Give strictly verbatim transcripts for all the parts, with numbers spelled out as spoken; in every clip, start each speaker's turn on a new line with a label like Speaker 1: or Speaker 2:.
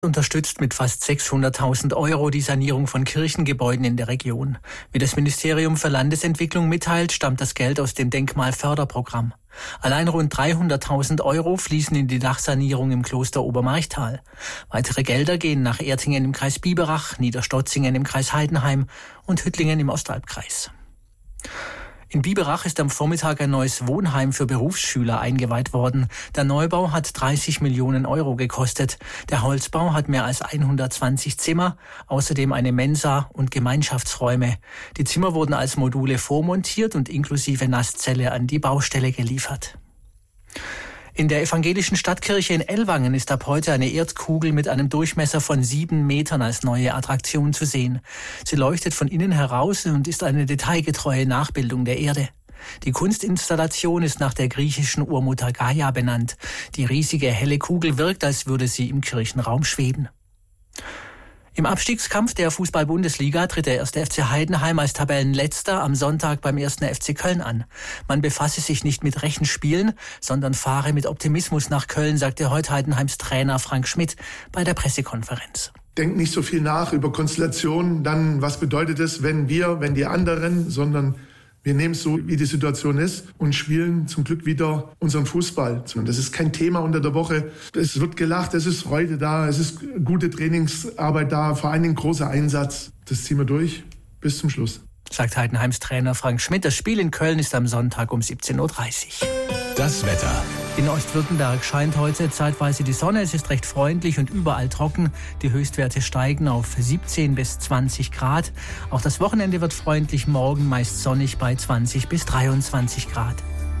Speaker 1: Unterstützt mit fast sechshunderttausend Euro die Sanierung von Kirchengebäuden in der Region. Wie das Ministerium für Landesentwicklung mitteilt, stammt das Geld aus dem Denkmalförderprogramm. Allein rund dreihunderttausend Euro fließen in die Dachsanierung im Kloster Obermarchtal. Weitere Gelder gehen nach Ertingen im Kreis Biberach, Niederstotzingen im Kreis Heidenheim und Hüttlingen im Ostalbkreis. In Biberach ist am Vormittag ein neues Wohnheim für Berufsschüler eingeweiht worden. Der Neubau hat dreißig Millionen Euro gekostet. Der Holzbau hat mehr als hundertzwanzig Zimmer, außerdem eine Mensa und Gemeinschaftsräume. Die Zimmer wurden als Module vormontiert und inklusive Nasszelle an die Baustelle geliefert. In der evangelischen Stadtkirche in Ellwangen ist ab heute eine Erdkugel mit einem Durchmesser von sieben Metern als neue Attraktion zu sehen. Sie leuchtet von innen heraus und ist eine detailgetreue Nachbildung der Erde. Die Kunstinstallation ist nach der griechischen Urmutter Gaia benannt. Die riesige helle Kugel wirkt, als würde sie im Kirchenraum schweben. Im Abstiegskampf der Fußball-Bundesliga tritt der erste F C Heidenheim als Tabellenletzter am Sonntag beim ersten F C Köln an. Man befasse sich nicht mit Rechenspielen, sondern fahre mit Optimismus nach Köln, sagte heute Heidenheims Trainer Frank Schmidt bei der Pressekonferenz.
Speaker 2: Denkt nicht so viel nach über Konstellationen, dann was bedeutet es, wenn wir, wenn die anderen, sondern wir nehmen es so, wie die Situation ist und spielen zum Glück wieder unseren Fußball. Das ist kein Thema unter der Woche. Es wird gelacht, es ist Freude da, es ist gute Trainingsarbeit da, vor allen Dingen großer Einsatz. Das ziehen wir durch bis zum Schluss.
Speaker 1: Sagt Heidenheims Trainer Frank Schmidt. Das Spiel in Köln ist am Sonntag um siebzehn Uhr dreißig.
Speaker 3: Das Wetter.
Speaker 1: In Ostwürttemberg scheint heute zeitweise die Sonne. Es ist recht freundlich und überall trocken. Die Höchstwerte steigen auf siebzehn bis zwanzig Grad. Auch das Wochenende wird freundlich. Morgen meist sonnig bei zwanzig bis dreiundzwanzig Grad.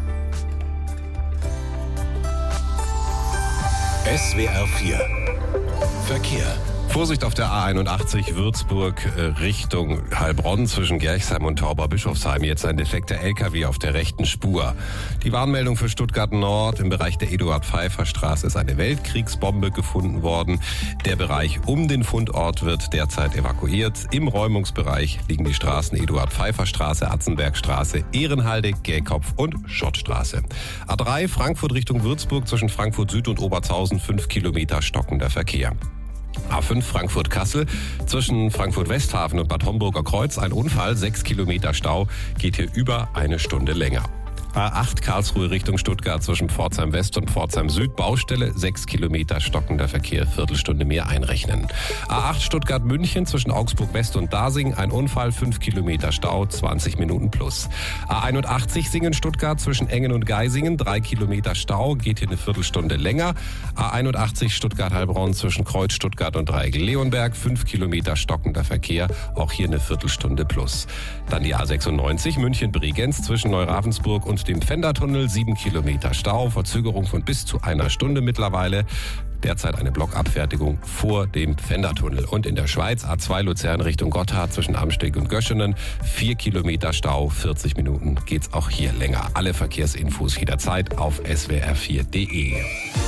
Speaker 3: S W R vier Verkehr.
Speaker 4: Vorsicht auf der A einundachtzig Würzburg äh, Richtung Heilbronn zwischen Gerchsheim und Tauber-Bischofsheim. Jetzt ein defekter L K W auf der rechten Spur. Die Warnmeldung für Stuttgart Nord: im Bereich der Eduard-Pfeiffer-Straße ist eine Weltkriegsbombe gefunden worden. Der Bereich um den Fundort wird derzeit evakuiert. Im Räumungsbereich liegen die Straßen Eduard-Pfeiffer-Straße, Atzenbergstraße, Ehrenhalde, Gähkopf und Schottstraße. A drei Frankfurt Richtung Würzburg zwischen Frankfurt Süd und Oberzhausen fünf Kilometer stockender Verkehr. A fünf Frankfurt-Kassel zwischen Frankfurt-Westhafen und Bad Homburger Kreuz ein Unfall, sechs Kilometer Stau, geht hier über eine Stunde länger. A acht Karlsruhe Richtung Stuttgart zwischen Pforzheim West und Pforzheim Süd, Baustelle, sechs Kilometer stockender Verkehr, Viertelstunde mehr einrechnen. A acht Stuttgart München zwischen Augsburg West und Dasing, ein Unfall, fünf Kilometer Stau, zwanzig Minuten plus. A einundachtzig Singen Stuttgart zwischen Engen und Geisingen, drei Kilometer Stau, geht hier eine Viertelstunde länger. A einundachtzig Stuttgart Heilbronn zwischen Kreuz Stuttgart und Dreieck Leonberg, fünf Kilometer stockender Verkehr, auch hier eine Viertelstunde plus. Dann die A sechsundneunzig München Bregenz zwischen Neuravensburg und dem Pfändertunnel, sieben Kilometer Stau, Verzögerung von bis zu einer Stunde mittlerweile. Derzeit eine Blockabfertigung vor dem Pfändertunnel. Und in der Schweiz A zwei Luzern Richtung Gotthard zwischen Amsteg und Göschenen, vier Kilometer Stau, vierzig Minuten geht's auch hier länger. Alle Verkehrsinfos jederzeit auf s w r vier punkt d e.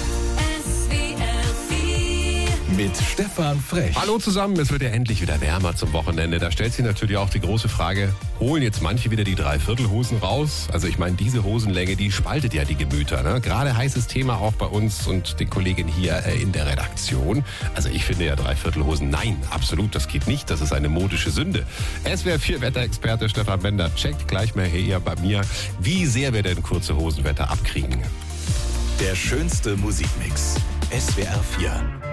Speaker 3: Mit Stefan Frech.
Speaker 4: Hallo zusammen, es wird ja endlich wieder wärmer zum Wochenende. Da stellt sich natürlich auch die große Frage, holen jetzt manche wieder die Dreiviertelhosen raus? Also ich meine, diese Hosenlänge, die spaltet ja die Gemüter. Ne? Gerade heißes Thema auch bei uns und den Kollegen hier in der Redaktion. Also ich finde ja Dreiviertelhosen, nein, absolut, das geht nicht. Das ist eine modische Sünde. S W R vier Wetterexperte Stefan Bender checkt gleich mal hier bei mir, wie sehr wir denn kurze Hosenwetter abkriegen.
Speaker 3: Der schönste Musikmix. S W R vier.